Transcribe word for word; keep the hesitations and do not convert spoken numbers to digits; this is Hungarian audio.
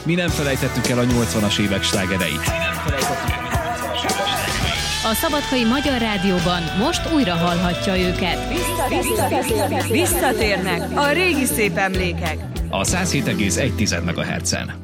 Mi nem felejtettük el a nyolcvanas évek slágereit. A Szabadkai Magyar Rádióban most újra hallhatja őket. Visszatérnek a régi szép emlékek. A száz hét egész egy MHz-en.